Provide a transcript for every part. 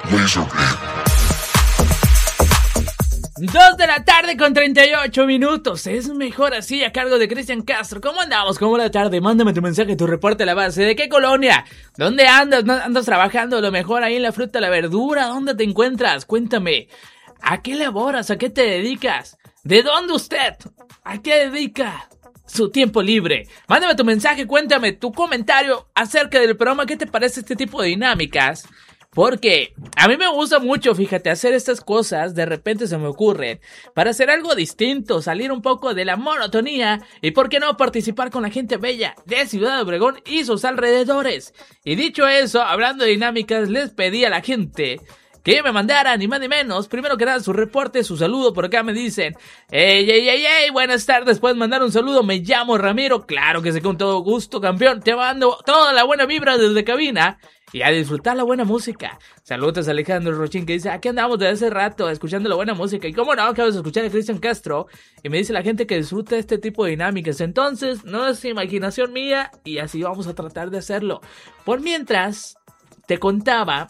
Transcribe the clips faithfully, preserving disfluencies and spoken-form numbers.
Dos de la tarde con treinta y ocho minutos. Es mejor así, a cargo de Cristian Castro. ¿Cómo andamos? ¿Cómo la tarde? Mándame tu mensaje, tu reporte a la base. ¿De qué colonia? ¿Dónde andas? ¿Andas trabajando a lo mejor ahí en la fruta, la verdura? ¿Dónde te encuentras? Cuéntame. ¿A qué laboras? ¿A qué te dedicas? ¿De dónde usted? ¿A qué dedica su tiempo libre? Mándame tu mensaje, cuéntame tu comentario acerca del programa. ¿Qué te parece este tipo de dinámicas? Porque a mí me gusta mucho, fíjate, hacer estas cosas, de repente se me ocurren, para hacer algo distinto, salir un poco de la monotonía y por qué no participar con la gente bella de Ciudad de Obregón y sus alrededores. Y dicho eso, hablando de dinámicas, les pedí a la gente que me mandaran, ni más ni menos, primero que nada su reporte, su saludo. Por acá me dicen, ey, ey, ey, ey, buenas tardes, puedes mandar un saludo, me llamo Ramiro, claro que sí, con todo gusto, campeón, te mando toda la buena vibra desde cabina y a disfrutar la buena música. Saludos a Alejandro Rochín que dice, aquí andamos desde hace rato escuchando la buena música, y cómo no, acabas de escuchar a Cristian Castro, y me dice la gente que disfruta este tipo de dinámicas. Entonces, no es imaginación mía, y así vamos a tratar de hacerlo. Por mientras, te contaba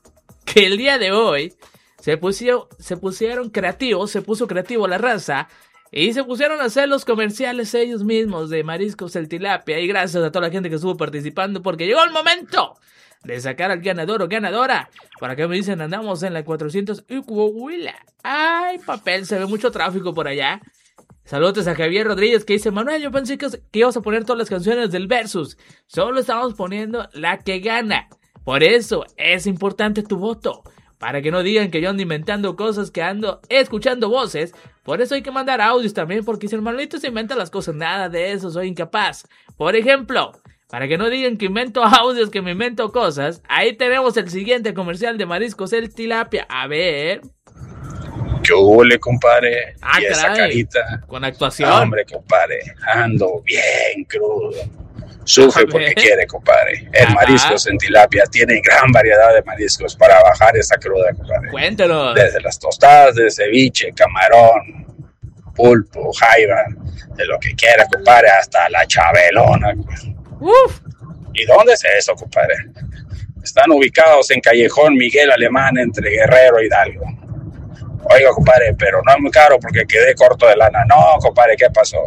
que el día de hoy se pusieron, se pusieron creativos, se puso creativo la raza y se pusieron a hacer los comerciales ellos mismos de Mariscos El Tilapia. Y gracias a toda la gente que estuvo participando, porque llegó el momento de sacar al ganador o ganadora. Por acá me dicen, andamos en la cuatrocientos y Coahuila. Ay, papel, se ve mucho tráfico por allá. Saludos a Javier Rodríguez que dice, Manuel, yo pensé que, que ibas a poner todas las canciones del Versus. Solo estamos poniendo la que gana. Por eso es importante tu voto, para que no digan que yo ando inventando cosas, que ando escuchando voces. Por eso hay que mandar audios también, porque si el Manuelito se inventa las cosas, nada de eso, soy incapaz. Por ejemplo, para que no digan que invento audios, que me invento cosas, ahí tenemos el siguiente comercial de Mariscos El Tilapia. A ver. ¿Qué huele, compadre? Ah, y esa caray, carita. con actuación. No, hombre, compadre, ando bien crudo. Sufre porque quiere, compadre. El Mariscos en Tilapia tiene gran variedad de mariscos para bajar esa cruda, compadre. Cuéntanos. Desde las tostadas de ceviche, camarón, pulpo, jaiba, de lo que quiera, compadre, hasta la chabelona. Uf. ¿Y dónde es eso, compadre? Están ubicados en Callejón Miguel Alemán, entre Guerrero y Hidalgo. Oiga, compadre, pero no es muy caro porque quedé corto de lana. No, compadre, ¿qué pasó?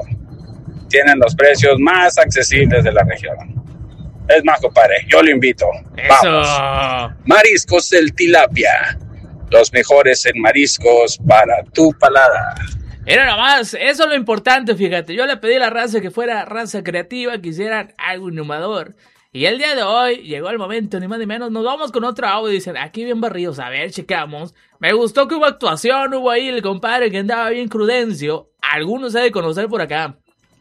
Tienen los precios más accesibles de la región. Es más, compadre, yo lo invito. Eso. Vamos. Mariscos El Tilapia. Los mejores en mariscos para tu paladar. Era nomás, eso es lo importante, fíjate. Yo le pedí a la raza que fuera raza creativa, que hicieran algo innovador. Y el día de hoy llegó el momento, ni más ni menos. Nos vamos con otro audio. Dicen, aquí bien barridos. A ver, checamos. Me gustó que hubo actuación, hubo ahí el compadre que andaba bien crudencio. Algunos se ha de conocer por acá.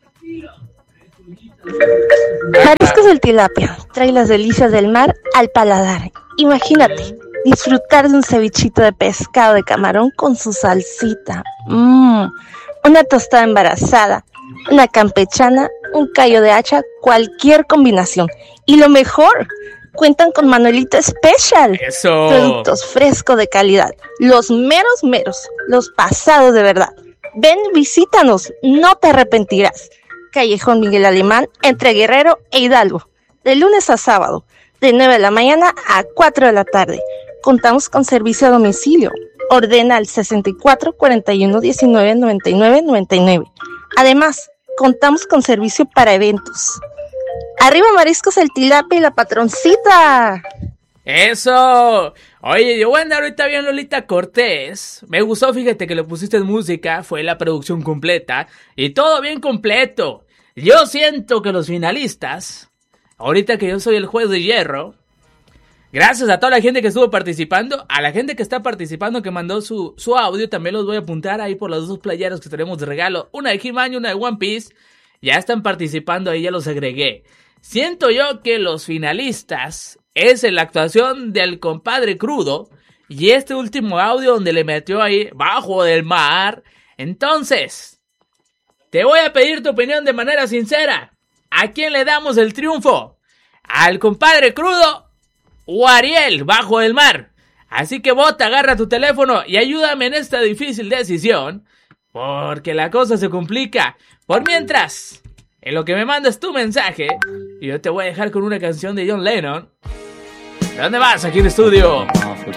Mariscos El Tilapia trae las delicias del mar al paladar. Imagínate, disfrutar de un cevichito de pescado de camarón con su salsita. Mmm, una tostada embarazada, una campechana, un callo de hacha, cualquier combinación. Y lo mejor, cuentan con Manuelito Special. Eso. Productos frescos de calidad, los meros meros, los pasados de verdad. Ven, visítanos, no te arrepentirás. Callejón Miguel Alemán, entre Guerrero e Hidalgo, de lunes a sábado, de nueve de la mañana a cuatro de la tarde. Contamos con servicio a domicilio. Ordena al sesenta y cuatro, cuarenta y uno, diecinueve, noventa y nueve, noventa y nueve. Además, contamos con servicio para eventos. ¡Arriba Mariscos El Tilapia y la patroncita! ¡Eso! Oye, yo voy a andar ahorita bien Lolita Cortés. Me gustó, fíjate que le pusiste en música, fue la producción completa y todo bien completo. Yo siento que los finalistas, ahorita que yo soy el juez de hierro, gracias a toda la gente que estuvo participando, a la gente que está participando, que mandó su, su audio, también los voy a apuntar ahí por las dos playeras que tenemos de regalo, una de He-Man y una de One Piece. Ya están participando ahí, ya los agregué. Siento yo que los finalistas es en la actuación del compadre Crudo y este último audio donde le metió ahí bajo del mar. Entonces, te voy a pedir tu opinión de manera sincera. ¿A quién le damos el triunfo? ¿Al compadre Crudo o a Ariel bajo del mar? Así que vota, agarra tu teléfono y ayúdame en esta difícil decisión, porque la cosa se complica. Por mientras, en lo que me mandas tu mensaje, yo te voy a dejar con una canción de John Lennon. ¿De dónde vas aquí en el estudio?